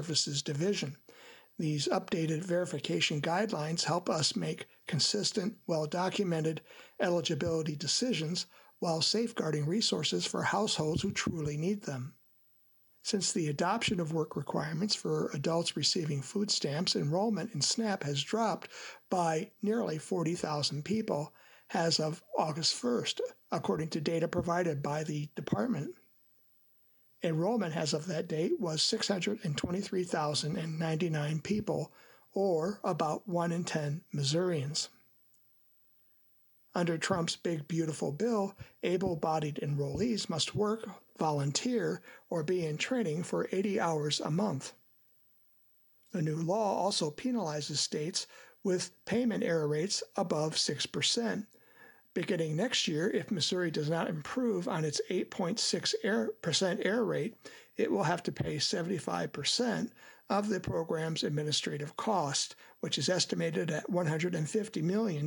Services Division. These updated verification guidelines help us make consistent, well-documented eligibility decisions while safeguarding resources for households who truly need them. Since the adoption of work requirements for adults receiving food stamps, enrollment in SNAP has dropped by nearly 40,000 people as of August 1st, according to data provided by the department. Enrollment as of that date was 623,099 people, or about 1 in 10 Missourians. Under Trump's Big Beautiful Bill, able-bodied enrollees must work, volunteer, or be in training for 80 hours a month. The new law also penalizes states with payment error rates above 6%. Beginning next year, if Missouri does not improve on its 8.6% error rate, it will have to pay 75% of the program's administrative cost, which is estimated at $150 million.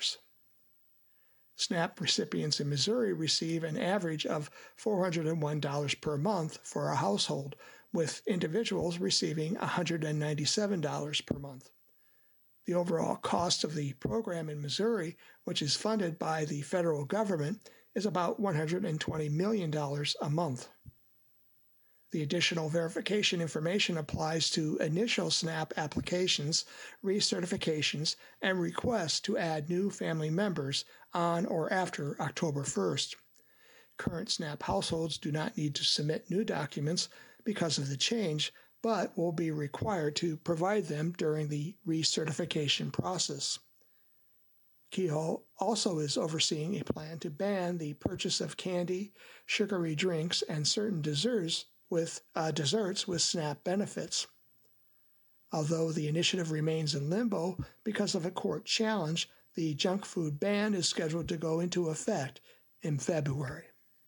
SNAP recipients in Missouri receive an average of $401 per month for a household, with individuals receiving $197 per month. The overall cost of the program in Missouri, which is funded by the federal government, is about $120 million a month. The additional verification information applies to initial SNAP applications, recertifications, and requests to add new family members on or after October 1st. Current SNAP households do not need to submit new documents because of the change, but will be required to provide them during the recertification process. Kehoe also is overseeing a plan to ban the purchase of candy, sugary drinks, and certain desserts with SNAP benefits. Although the initiative remains in limbo because of a court challenge, the junk food ban is scheduled to go into effect in February.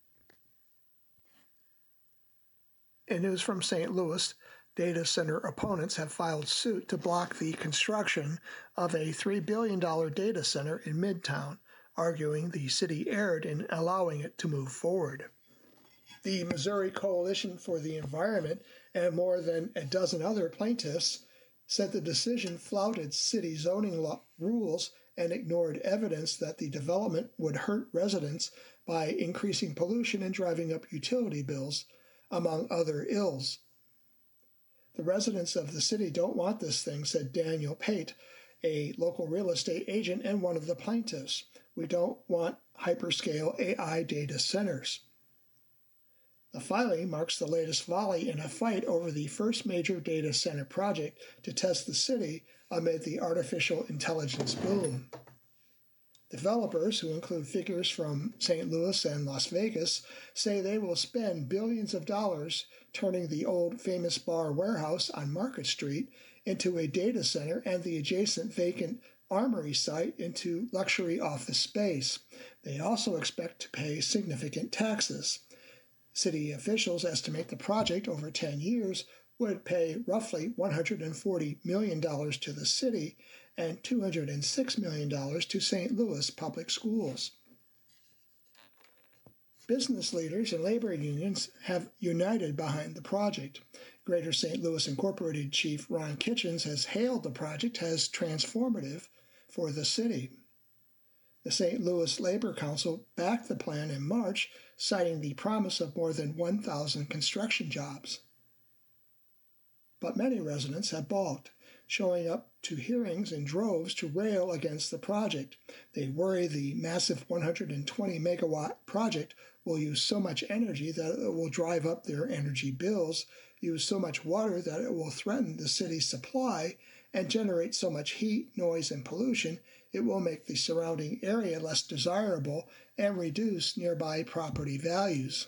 In news from St. Louis, data center opponents have filed suit to block the construction of a $3 billion data center in Midtown, arguing the city erred in allowing it to move forward. The Missouri Coalition for the Environment and more than a dozen other plaintiffs said the decision flouted city zoning rules and ignored evidence that the development would hurt residents by increasing pollution and driving up utility bills, among other ills. The residents of the city don't want this thing, said Daniel Pate, a local real estate agent and one of the plaintiffs. We don't want hyperscale AI data centers. The filing marks the latest volley in a fight over the first major data center project to test the city amid the artificial intelligence boom. Developers, who include figures from St. Louis and Las Vegas, say they will spend billions of dollars turning the old Famous Bar warehouse on Market Street into a data center and the adjacent vacant Armory site into luxury office space. They also expect to pay significant taxes. City officials estimate the project over 10 years would pay roughly $140 million to the city and $206 million to St. Louis public schools. Business leaders and labor unions have united behind the project. Greater St. Louis Incorporated Chief Ron Kitchens has hailed the project as transformative for the city. The St. Louis Labor Council backed the plan in March, citing the promise of more than 1,000 construction jobs. But many residents have balked, showing up to hearings in droves to rail against the project. They worry the massive 120-megawatt project will use so much energy that it will drive up their energy bills, use so much water that it will threaten the city's supply, and generate so much heat, noise, and pollution it will make the surrounding area less desirable and reduce nearby property values.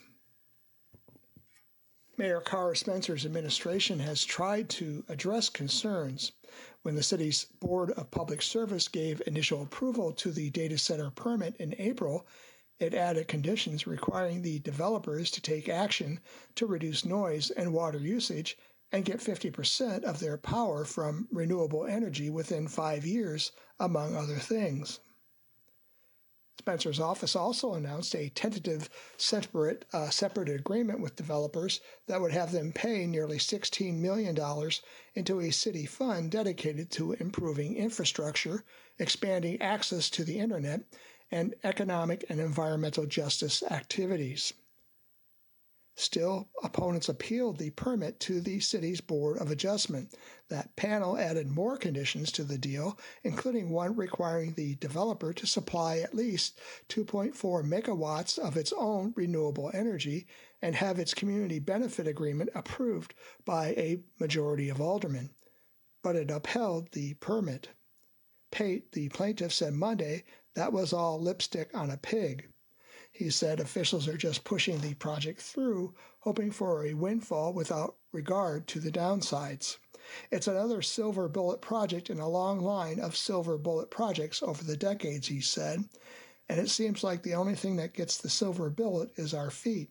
Mayor Carr Spencer's administration has tried to address concerns. When the city's Board of Public Service gave initial approval to the data center permit in April, it added conditions requiring the developers to take action to reduce noise and water usage and get 50% of their power from renewable energy within 5 years, among other things. Spencer's office also announced a tentative separate agreement with developers that would have them pay nearly $16 million into a city fund dedicated to improving infrastructure, expanding access to the internet, and economic and environmental justice activities. Still, opponents appealed the permit to the city's Board of Adjustment. That panel added more conditions to the deal, including one requiring the developer to supply at least 2.4 megawatts of its own renewable energy and have its community benefit agreement approved by a majority of aldermen. But it upheld the permit. Pate, the plaintiff, said Monday that was all lipstick on a pig. He said officials are just pushing the project through, hoping for a windfall without regard to the downsides. It's another silver bullet project in a long line of silver bullet projects over the decades, he said, and it seems like the only thing that gets the silver bullet is our feet.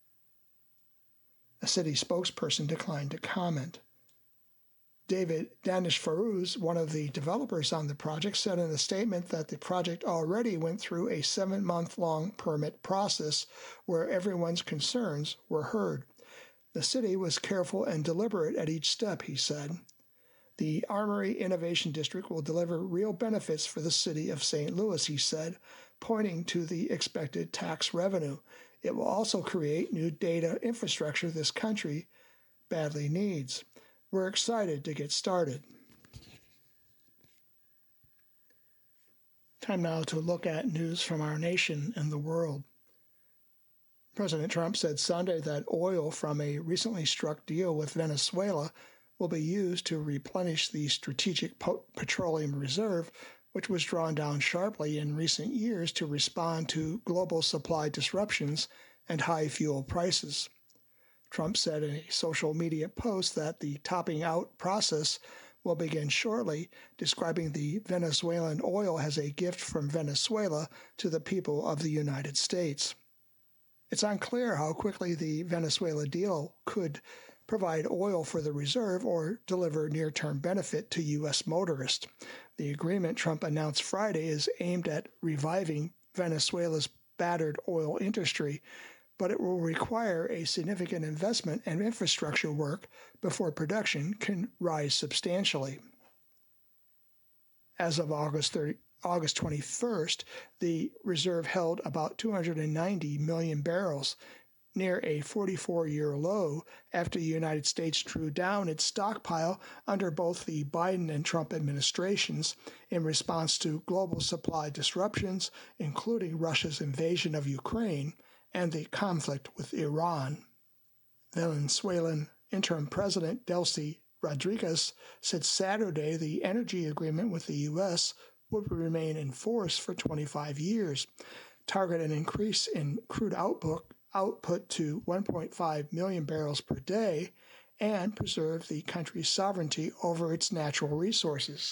A city spokesperson declined to comment. David Danish-Farooz, one of the developers on the project, said in a statement that the project already went through a 7-month-long permit process where everyone's concerns were heard. The city was careful and deliberate at each step, he said. The Armory Innovation District will deliver real benefits for the city of St. Louis, he said, pointing to the expected tax revenue. It will also create new data infrastructure this country badly needs. We're excited to get started. Time now to look at news from our nation and the world. President Trump said Sunday that oil from a recently struck deal with Venezuela will be used to replenish the Strategic Petroleum Reserve, which was drawn down sharply in recent years to respond to global supply disruptions and high fuel prices. Trump said in a social media post that the topping out process will begin shortly, describing the Venezuelan oil as a gift from Venezuela to the people of the United States. It's unclear how quickly the Venezuela deal could provide oil for the reserve or deliver near-term benefit to U.S. motorists. The agreement Trump announced Friday is aimed at reviving Venezuela's battered oil industry, but it will require a significant investment and infrastructure work before production can rise substantially. As of August 21st, the reserve held about 290 million barrels, near a 44-year low after the United States drew down its stockpile under both the Biden and Trump administrations in response to global supply disruptions, including Russia's invasion of Ukraine and the conflict with Iran. Venezuelan interim president Delcy Rodriguez said Saturday the energy agreement with the U.S. would remain in force for 25 years, target an increase in crude output to 1.5 million barrels per day, and preserve the country's sovereignty over its natural resources.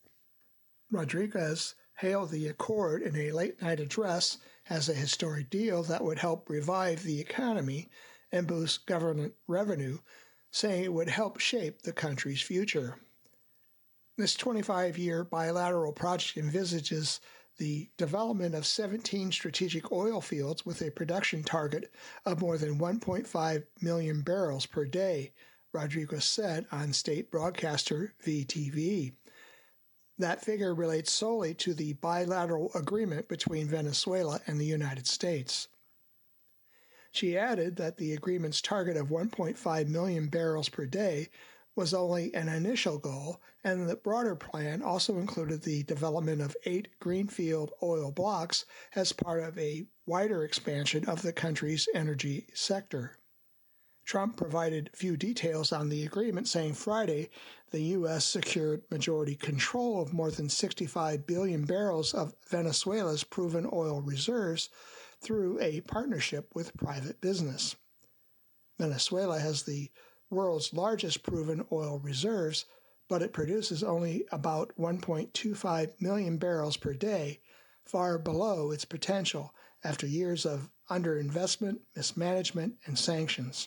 Rodriguez hailed the accord in a late-night address as a historic deal that would help revive the economy and boost government revenue, saying it would help shape the country's future. This 25-year bilateral project envisages the development of 17 strategic oil fields with a production target of more than 1.5 million barrels per day, Rodriguez said on state broadcaster VTV. That figure relates solely to the bilateral agreement between Venezuela and the United States. She added that the agreement's target of 1.5 million barrels per day was only an initial goal, and the broader plan also included the development of 8 greenfield oil blocks as part of a wider expansion of the country's energy sector. Trump provided few details on the agreement, saying Friday the U.S. secured majority control of more than 65 billion barrels of Venezuela's proven oil reserves through a partnership with private business. Venezuela has the world's largest proven oil reserves, but it produces only about 1.25 million barrels per day, far below its potential after years of underinvestment, mismanagement, and sanctions.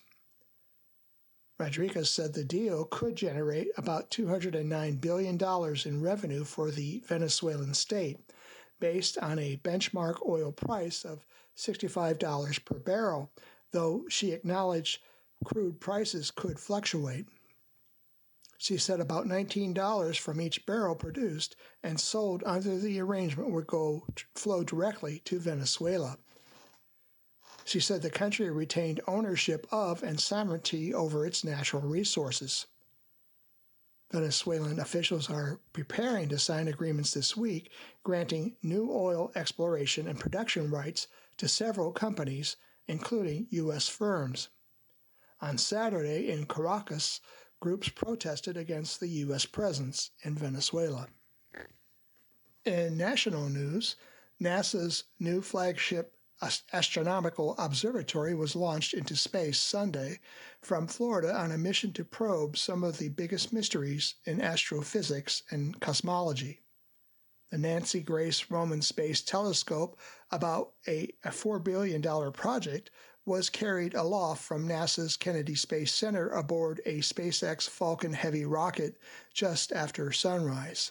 Rodriguez said the deal could generate about $209 billion in revenue for the Venezuelan state, based on a benchmark oil price of $65 per barrel, though she acknowledged crude prices could fluctuate. She said about $19 from each barrel produced and sold under the arrangement would flow directly to Venezuela. She said the country retained ownership of and sovereignty over its natural resources. Venezuelan officials are preparing to sign agreements this week granting new oil exploration and production rights to several companies, including U.S. firms. On Saturday in Caracas, groups protested against the U.S. presence in Venezuela. In national news, NASA's new flagship astronomical observatory was launched into space Sunday from Florida on a mission to probe some of the biggest mysteries in astrophysics and cosmology. The Nancy Grace Roman Space Telescope, about a $4 billion project, was carried aloft from NASA's Kennedy Space Center aboard a SpaceX Falcon Heavy rocket just after sunrise.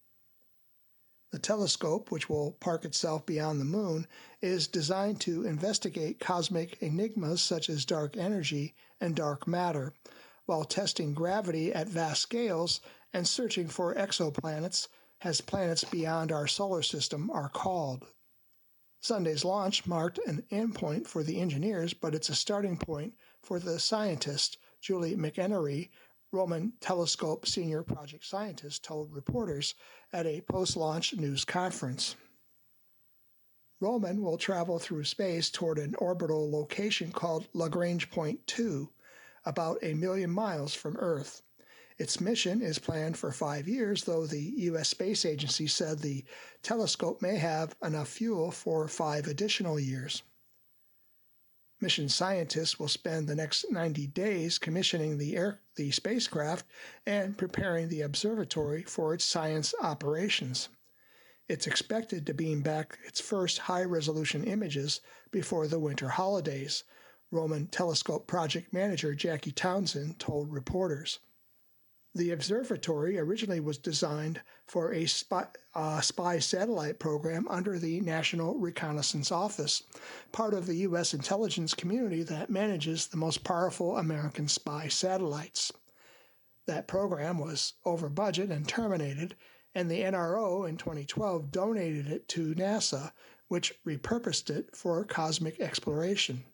The telescope, which will park itself beyond the moon, is designed to investigate cosmic enigmas such as dark energy and dark matter, while testing gravity at vast scales and searching for exoplanets, as planets beyond our solar system are called. Sunday's launch marked an endpoint for the engineers, but it's a starting point for the scientist, Julie McEnery, Roman Telescope senior project scientist, told reporters at a post-launch news conference. Roman will travel through space toward an orbital location called Lagrange Point 2, about 1 million miles from Earth. Its mission is planned for 5 years, though the U.S. Space Agency said the telescope may have enough fuel for 5 additional years. Mission scientists will spend the next 90 days commissioning the spacecraft and preparing the observatory for its science operations. It's expected to beam back its first high-resolution images before the winter holidays, Roman Telescope project manager Jackie Townsend told reporters. The observatory originally was designed for a spy satellite program under the National Reconnaissance Office, part of the U.S. intelligence community that manages the most powerful American spy satellites. That program was over budget and terminated, and the NRO in 2012 donated it to NASA, which repurposed it for cosmic exploration.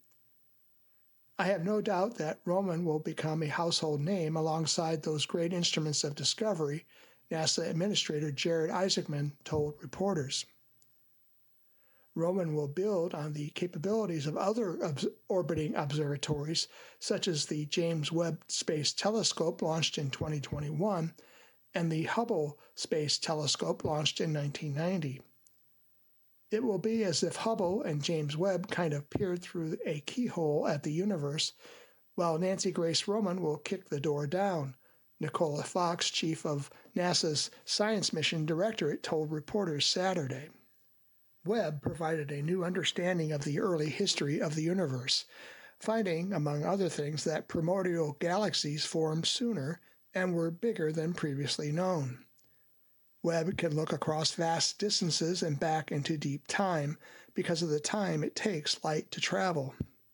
I have no doubt that Roman will become a household name alongside those great instruments of discovery, NASA Administrator Jared Isaacman told reporters. Roman will build on the capabilities of other orbiting observatories, such as the James Webb Space Telescope launched in 2021 and the Hubble Space Telescope launched in 1990. It will be as if Hubble and James Webb kind of peered through a keyhole at the universe, while Nancy Grace Roman will kick the door down, Nicola Fox, chief of NASA's Science Mission Directorate, told reporters Saturday. Webb provided a new understanding of the early history of the universe, finding, among other things, that primordial galaxies formed sooner and were bigger than previously known. Webb can look across vast distances and back into deep time because of the time it takes light to travel.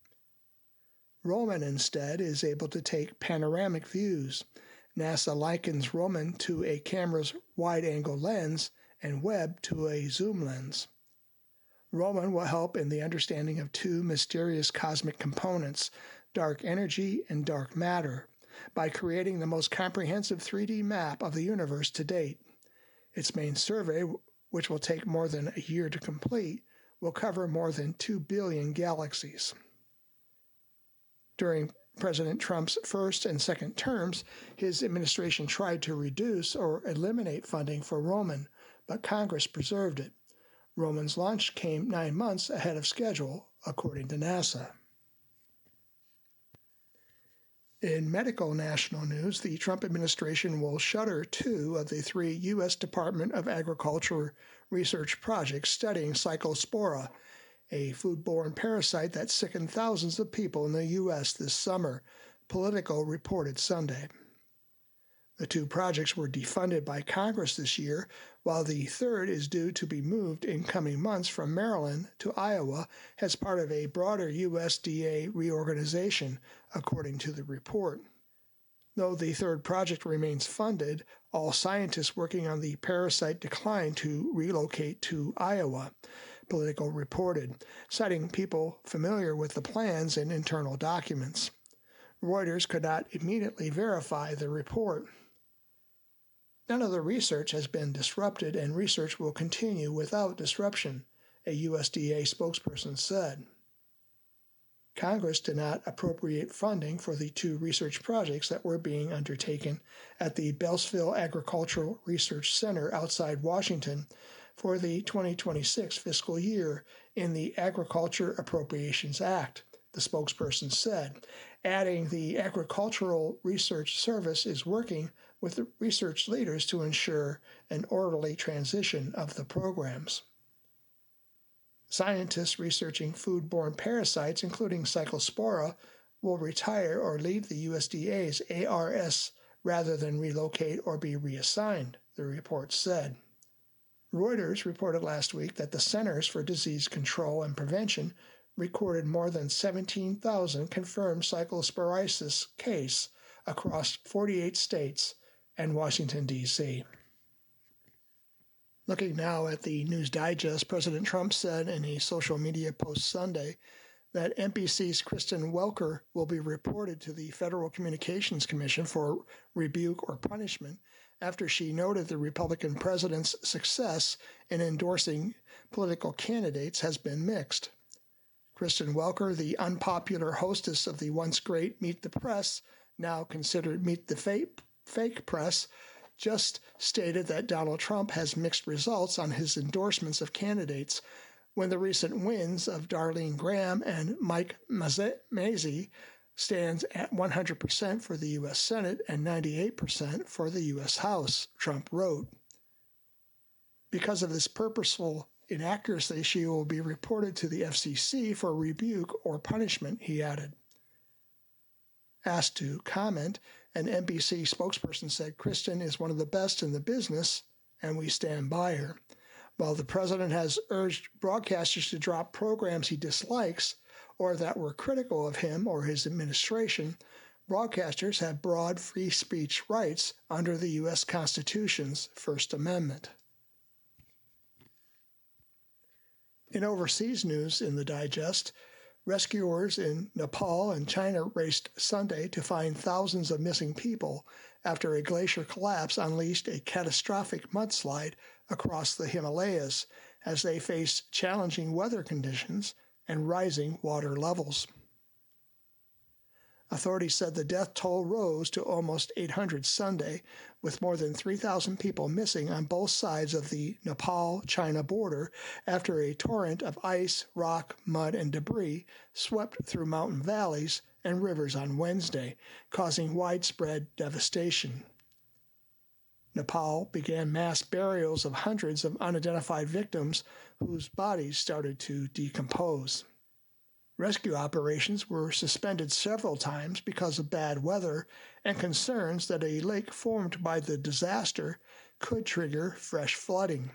Roman, instead, is able to take panoramic views. NASA likens Roman to a camera's wide-angle lens and Webb to a zoom lens. Roman will help in the understanding of 2 mysterious cosmic components, dark energy and dark matter, by creating the most comprehensive 3D map of the universe to date. Its main survey, which will take more than a year to complete, will cover more than 2 billion galaxies. During President Trump's first and second terms, his administration tried to reduce or eliminate funding for Roman, but Congress preserved it. Roman's launch came 9 months ahead of schedule, according to NASA. In medical national news, the Trump administration will shutter 2 of the 3 U.S. Department of Agriculture research projects studying Cyclospora, a foodborne parasite that sickened thousands of people in the U.S. this summer, Politico reported Sunday. The two projects were defunded by Congress this year, while the third is due to be moved in coming months from Maryland to Iowa as part of a broader USDA reorganization, according to the report. Though the third project remains funded, all scientists working on the parasite declined to relocate to Iowa, Politico reported, citing people familiar with the plans and internal documents. Reuters could not immediately verify the report. None of the research has been disrupted, and research will continue without disruption, a USDA spokesperson said. Congress did not appropriate funding for the two research projects that were being undertaken at the Beltsville Agricultural Research Center outside Washington for the 2026 fiscal year in the Agriculture Appropriations Act, the spokesperson said, adding the Agricultural Research Service is working with the research leaders to ensure an orderly transition of the programs. Scientists researching foodborne parasites, including Cyclospora, will retire or leave the USDA's ARS rather than relocate or be reassigned, the report said. Reuters reported last week that the Centers for Disease Control and Prevention recorded more than 17,000 confirmed cyclosporiasis cases across 48 states and Washington, D.C. Looking now at the News Digest, President Trump said in a social media post Sunday that NBC's Kristen Welker will be reported to the Federal Communications Commission for rebuke or punishment after she noted the Republican president's success in endorsing political candidates has been mixed. Kristen Welker, the unpopular hostess of the once great Meet the Press, now considered Meet the Fake Press, just stated that Donald Trump has mixed results on his endorsements of candidates when the recent wins of Darlene Graham and Mike Mazzei stands at 100% for the U.S. Senate and 98% for the U.S. House, Trump wrote. Because of this purposeful inaccuracy, she will be reported to the FCC for rebuke or punishment, he added. Asked to comment, an NBC spokesperson said Kristen is one of the best in the business, and we stand by her. While the president has urged broadcasters to drop programs he dislikes or that were critical of him or his administration, broadcasters have broad free speech rights under the U.S. Constitution's First Amendment. In overseas news in the Digest, rescuers in Nepal and China raced Sunday to find thousands of missing people after a glacier collapse unleashed a catastrophic mudslide across the Himalayas as they faced challenging weather conditions and rising water levels. Authorities said the death toll rose to almost 800 Sunday, with more than 3,000 people missing on both sides of the Nepal-China border after a torrent of ice, rock, mud, and debris swept through mountain valleys and rivers on Wednesday, causing widespread devastation. Nepal began mass burials of hundreds of unidentified victims whose bodies started to decompose. Rescue operations were suspended several times because of bad weather and concerns that a lake formed by the disaster could trigger fresh flooding.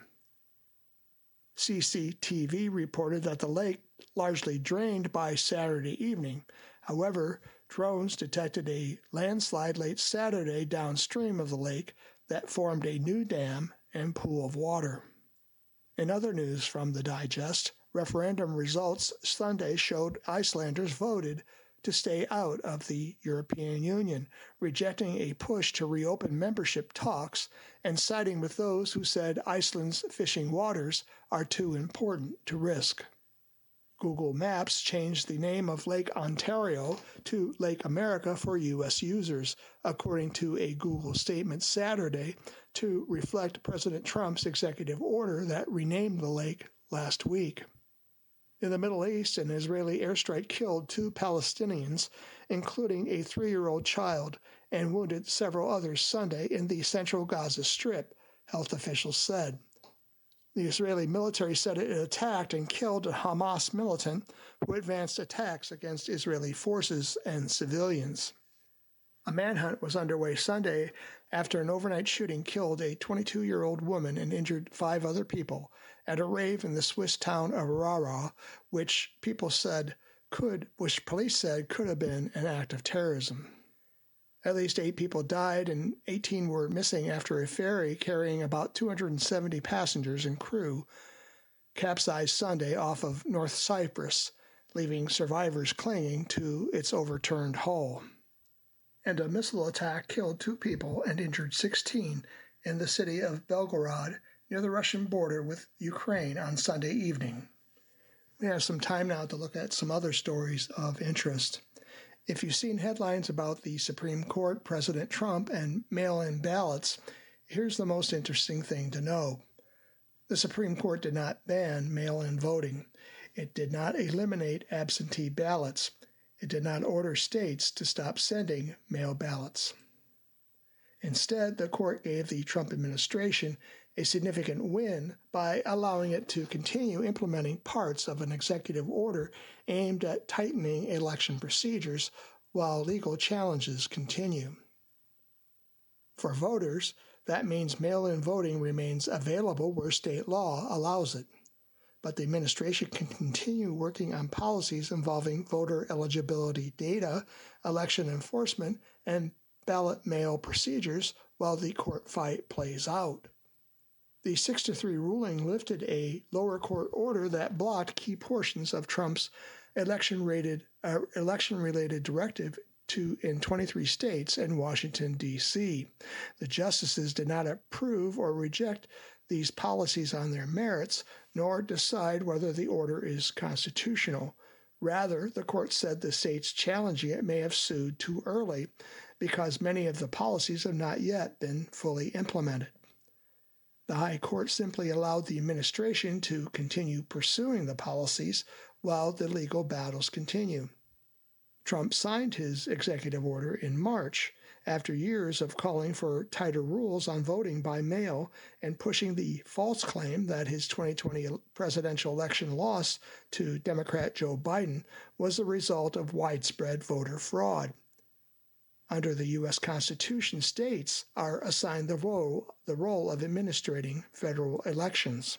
CCTV reported that the lake largely drained by Saturday evening. However, drones detected a landslide late Saturday downstream of the lake that formed a new dam and pool of water. In other news from the Digest, referendum results Sunday showed Icelanders voted to stay out of the European Union, rejecting a push to reopen membership talks and siding with those who said Iceland's fishing waters are too important to risk. Google Maps changed the name of Lake Ontario to Lake America for U.S. users, according to a Google statement Saturday, to reflect President Trump's executive order that renamed the lake last week. In the Middle East, an Israeli airstrike killed 2 Palestinians, including a 3-year-old child, and wounded several others Sunday in the central Gaza Strip, health officials said. The Israeli military said it attacked and killed a Hamas militant who advanced attacks against Israeli forces and civilians. A manhunt was underway Sunday after an overnight shooting killed a 22-year-old woman and injured 5 other people at a rave in the Swiss town of Rara, which police said could have been an act of terrorism. At least 8 people died and 18 were missing after a ferry carrying about 270 passengers and crew capsized Sunday off of North Cyprus, leaving survivors clinging to its overturned hull. And a missile attack killed 2 people and injured 16 in the city of Belgorod near the Russian border with Ukraine on Sunday evening. We have some time now to look at some other stories of interest. If you've seen headlines about the Supreme Court, President Trump, and mail-in ballots, here's the most interesting thing to know. The Supreme Court did not ban mail-in voting. It did not eliminate absentee ballots. It did not order states to stop sending mail ballots. Instead, the court gave the Trump administration a significant win by allowing it to continue implementing parts of an executive order aimed at tightening election procedures while legal challenges continue. For voters, that means mail-in voting remains available where state law allows it. But the administration can continue working on policies involving voter eligibility data, election enforcement, and ballot mail procedures while the court fight plays out. The 6-3 ruling lifted a lower court order that blocked key portions of Trump's election-related directive in 23 states and Washington, D.C. The justices did not approve or reject these policies on their merits, nor decide whether the order is constitutional. Rather, the court said the states challenging it may have sued too early because many of the policies have not yet been fully implemented. The High Court simply allowed the administration to continue pursuing the policies while the legal battles continue. Trump signed his executive order in March, after years of calling for tighter rules on voting by mail and pushing the false claim that his 2020 presidential election loss to Democrat Joe Biden was the result of widespread voter fraud. Under the U.S. Constitution, states are assigned the role of administrating federal elections.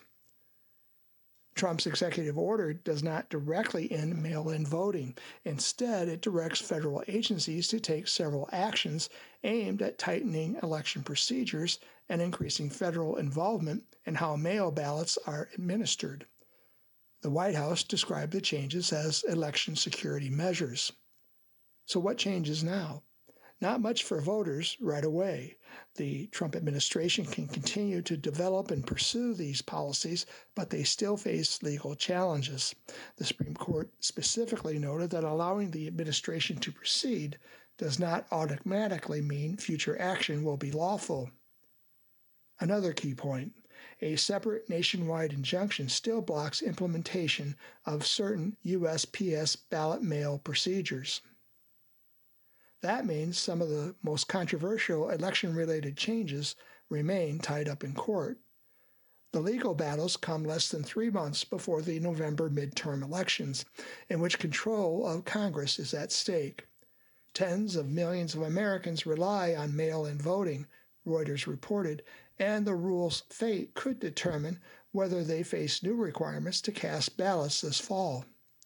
Trump's executive order does not directly end mail-in voting. Instead, it directs federal agencies to take several actions aimed at tightening election procedures and increasing federal involvement in how mail ballots are administered. The White House described the changes as election security measures. So what changes now? Not much for voters right away. The Trump administration can continue to develop and pursue these policies, but they still face legal challenges. The Supreme Court specifically noted that allowing the administration to proceed does not automatically mean future action will be lawful. Another key point, a separate nationwide injunction still blocks implementation of certain USPS ballot mail procedures. That means some of the most controversial election-related changes remain tied up in court. The legal battles come less than 3 months before the November midterm elections, in which control of Congress is at stake. Tens of millions of Americans rely on mail-in voting, Reuters reported, and the rule's fate could determine whether they face new requirements to cast ballots this fall.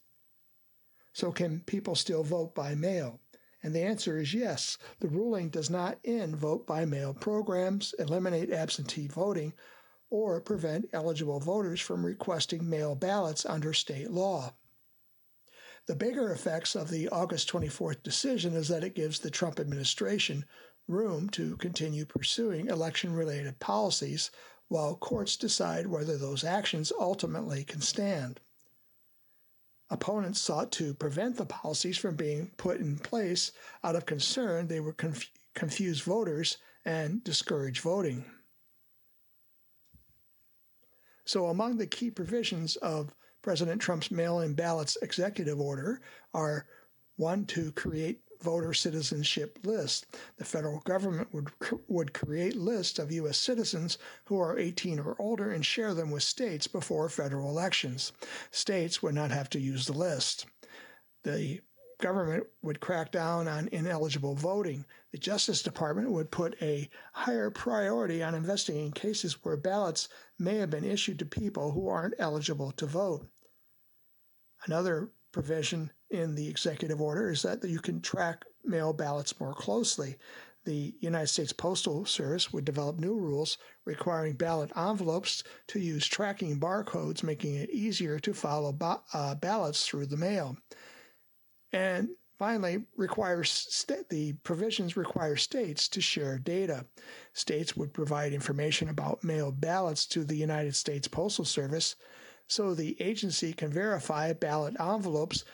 So can people still vote by mail? And the answer is yes. The ruling does not end vote-by-mail programs, eliminate absentee voting, or prevent eligible voters from requesting mail ballots under state law. The bigger effects of the August 24th decision is that it gives the Trump administration room to continue pursuing election-related policies while courts decide whether those actions ultimately can stand. Opponents sought to prevent the policies from being put in place out of concern they would confuse voters and discourage voting. So among the key provisions of President Trump's mail-in ballots executive order are 1, to create voter citizenship lists. The federal government would create lists of U.S. citizens who are 18 or older and share them with states before federal elections. States would not have to use the list. The government would crack down on ineligible voting. The Justice Department would put a higher priority on investigating cases where ballots may have been issued to people who aren't eligible to vote. Another provision in the executive order is that you can track mail ballots more closely. The United States Postal Service would develop new rules requiring ballot envelopes to use tracking barcodes, making it easier to follow ballots through the mail. And finally, the provisions require states to share data. States would provide information about mail ballots to the United States Postal Service so the agency can verify ballot envelopes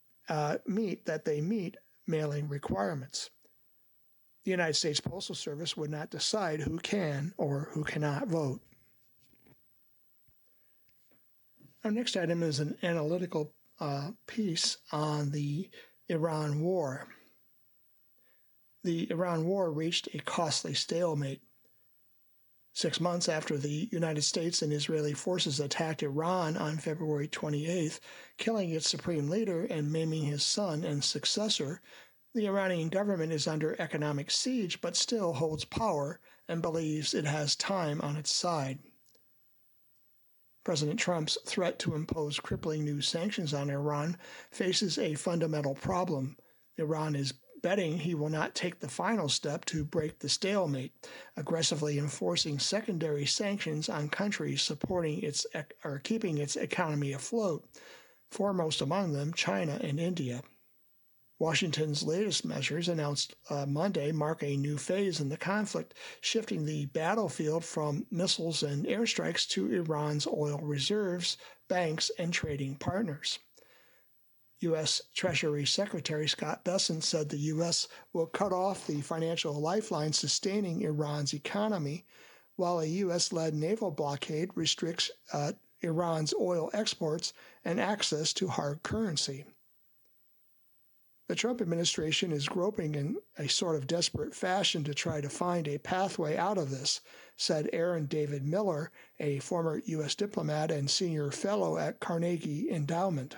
meet mailing requirements. The United States Postal Service would not decide who can or who cannot vote. Our next item is an analytical piece on the Iran war. The Iran war reached a costly stalemate. 6 months after the United States and Israeli forces attacked Iran on February 28th, killing its supreme leader and maiming his son and successor, the Iranian government is under economic siege but still holds power and believes it has time on its side. President Trump's threat to impose crippling new sanctions on Iran faces a fundamental problem. Iran is betting he will not take the final step to break the stalemate, aggressively enforcing secondary sanctions on countries supporting keeping its economy afloat, foremost among them China and India. Washington's latest measures, announced Monday, mark a new phase in the conflict, shifting the battlefield from missiles and airstrikes to Iran's oil reserves, banks, and trading partners. U.S. Treasury Secretary Scott Bessent said the U.S. will cut off the financial lifeline sustaining Iran's economy, while a U.S.-led naval blockade restricts Iran's oil exports and access to hard currency. The Trump administration is groping in a sort of desperate fashion to try to find a pathway out of this, said Aaron David Miller, a former U.S. diplomat and senior fellow at Carnegie Endowment.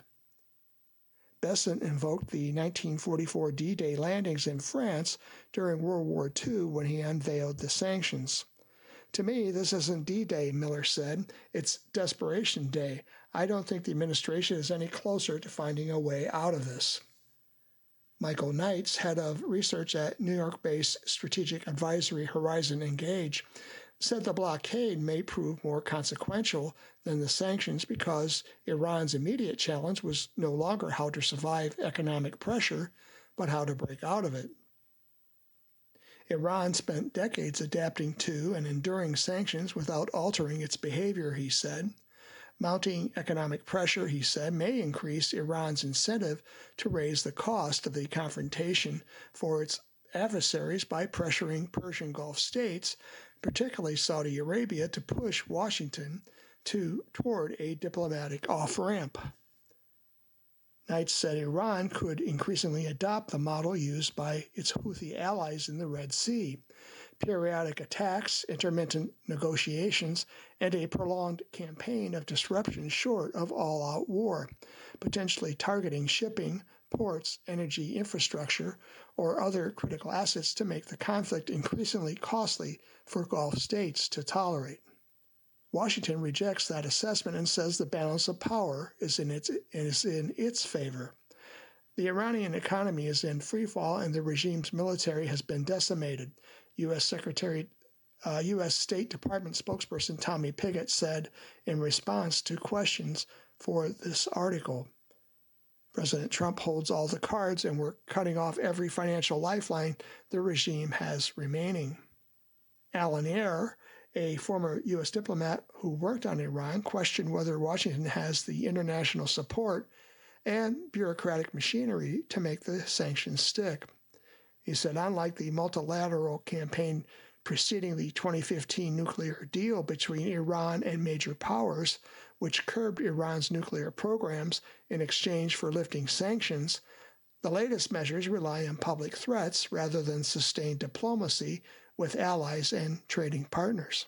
Bessent invoked the 1944 D-Day landings in France during World War II when he unveiled the sanctions. To me, this isn't D-Day, Miller said. It's Desperation Day. I don't think the administration is any closer to finding a way out of this. Michael Knights, head of research at New York-based strategic advisory Horizon Engage, said the blockade may prove more consequential than the sanctions because Iran's immediate challenge was no longer how to survive economic pressure, but how to break out of it. Iran spent decades adapting to and enduring sanctions without altering its behavior, he said. Mounting economic pressure, he said, may increase Iran's incentive to raise the cost of the confrontation for its adversaries by pressuring Persian Gulf states, particularly Saudi Arabia, to push Washington toward a diplomatic off-ramp. Knights said Iran could increasingly adopt the model used by its Houthi allies in the Red Sea: periodic attacks, intermittent negotiations, and a prolonged campaign of disruption short of all-out war, potentially targeting shipping, ports, energy infrastructure, or other critical assets to make the conflict increasingly costly for Gulf states to tolerate. Washington rejects that assessment and says the balance of power is in its favor. The Iranian economy is in freefall and the regime's military has been decimated, U.S. State Department spokesperson Tommy Pigott said in response to questions for this article. President Trump holds all the cards and we're cutting off every financial lifeline the regime has remaining. Alan Ayer, a former U.S. diplomat who worked on Iran, questioned whether Washington has the international support and bureaucratic machinery to make the sanctions stick. He said, unlike the multilateral campaign preceding the 2015 nuclear deal between Iran and major powers, which curbed Iran's nuclear programs in exchange for lifting sanctions, the latest measures rely on public threats rather than sustained diplomacy with allies and trading partners.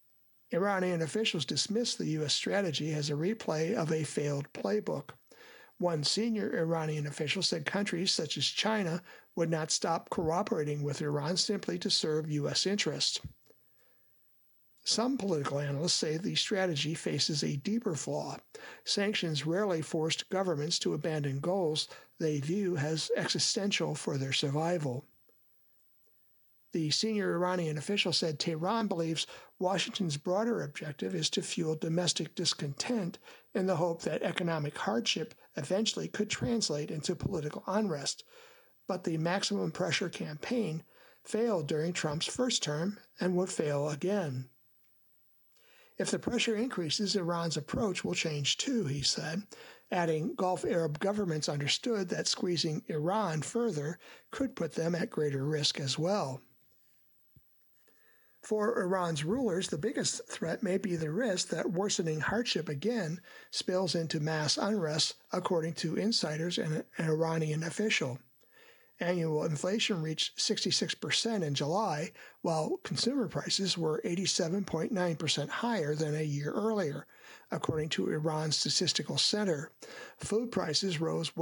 Iranian officials dismissed the U.S. strategy as a replay of a failed playbook. One senior Iranian official said countries such as China would not stop cooperating with Iran simply to serve U.S. interests. Some political analysts say the strategy faces a deeper flaw. Sanctions rarely forced governments to abandon goals they view as existential for their survival. The senior Iranian official said Tehran believes Washington's broader objective is to fuel domestic discontent in the hope that economic hardship eventually could translate into political unrest. But the maximum pressure campaign failed during Trump's first term and would fail again. If the pressure increases, Iran's approach will change too, he said, adding Gulf Arab governments understood that squeezing Iran further could put them at greater risk as well. For Iran's rulers, the biggest threat may be the risk that worsening hardship again spills into mass unrest, according to insiders and an Iranian official. Annual inflation reached 66% in July, while consumer prices were 87.9% higher than a year earlier, according to Iran's Statistical Center. Food prices rose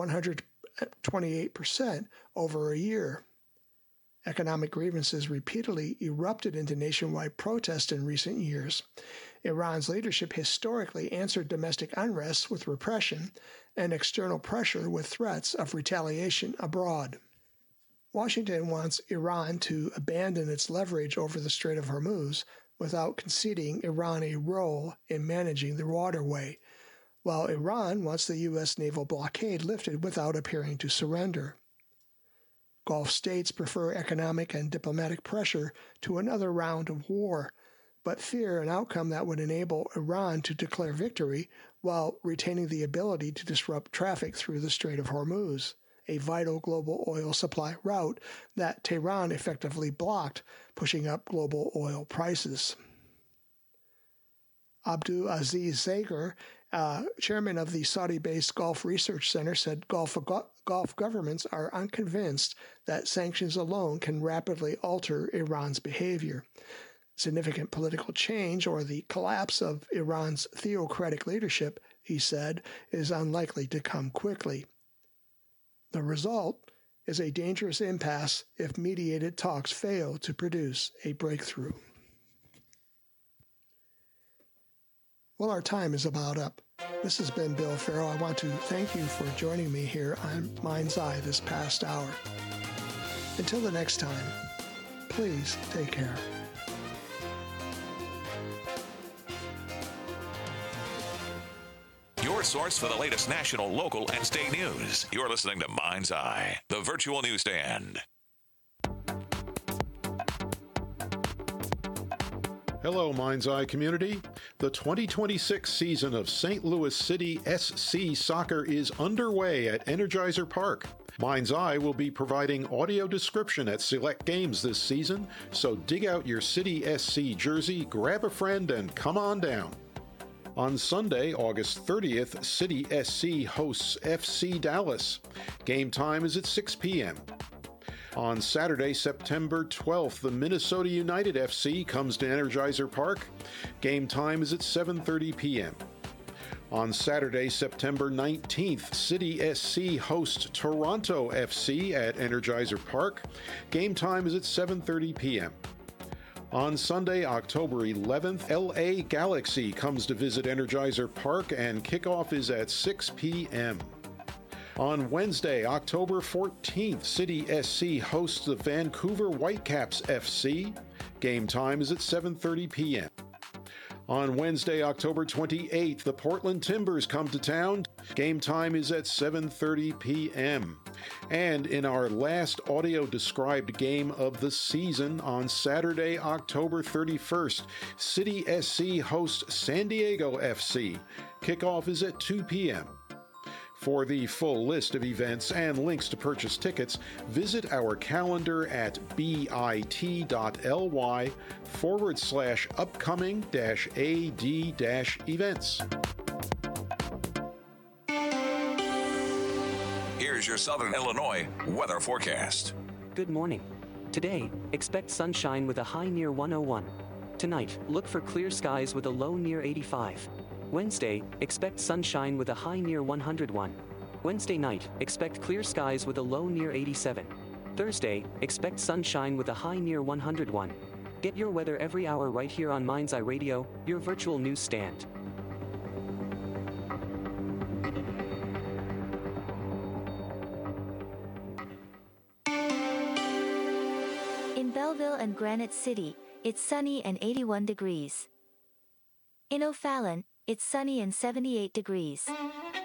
128% over a year. Economic grievances repeatedly erupted into nationwide protests in recent years. Iran's leadership historically answered domestic unrest with repression and external pressure with threats of retaliation abroad. Washington wants Iran to abandon its leverage over the Strait of Hormuz without conceding Iran a role in managing the waterway, while Iran wants the U.S. naval blockade lifted without appearing to surrender. Gulf states prefer economic and diplomatic pressure to another round of war, but fear an outcome that would enable Iran to declare victory while retaining the ability to disrupt traffic through the Strait of Hormuz, a vital global oil supply route that Tehran effectively blocked, pushing up global oil prices. Abdul Aziz Zager, chairman of the Saudi-based Gulf Research Center, said Gulf governments are unconvinced that sanctions alone can rapidly alter Iran's behavior. Significant political change or the collapse of Iran's theocratic leadership, he said, is unlikely to come quickly. The result is a dangerous impasse if mediated talks fail to produce a breakthrough. Well, our time is about up. This has been Bill Farrow. I want to thank you for joining me here on Mind's Eye this past hour. Until the next time, please take care. Your source for the latest national, local, and state news. You're listening to Mind's Eye, the virtual newsstand. Hello, Mind's Eye community. The 2026 season of St. Louis City SC Soccer is underway at Energizer Park. Mind's Eye will be providing audio description at select games this season, so dig out your City SC jersey, grab a friend, and come on down. On Sunday, August 30th, City SC hosts FC Dallas. Game time is at 6 p.m. On Saturday, September 12th, the Minnesota United FC comes to Energizer Park. Game time is at 7:30 p.m. On Saturday, September 19th, City SC hosts Toronto FC at Energizer Park. Game time is at 7:30 p.m. On Sunday, October 11th, LA Galaxy comes to visit Energizer Park and kickoff is at 6 p.m. On Wednesday, October 14th, City SC hosts the Vancouver Whitecaps FC. Game time is at 7:30 p.m. On Wednesday, October 28th, the Portland Timbers come to town. Game time is at 7:30 p.m. And in our last audio-described game of the season, on Saturday, October 31st, City SC hosts San Diego FC. Kickoff is at 2 p.m. For the full list of events and links to purchase tickets, visit our calendar at bit.ly/upcoming-ad-events. Here's your Southern Illinois weather forecast. Good morning. Today, expect sunshine with a high near 101. Tonight, look for clear skies with a low near 85. Wednesday, expect sunshine with a high near 101. Wednesday night, expect clear skies with a low near 87. Thursday, expect sunshine with a high near 101. Get your weather every hour right here on Mind's Eye Radio, your virtual news stand. In Belleville and Granite City, it's sunny and 81 degrees. In O'Fallon, it's sunny and 78 degrees.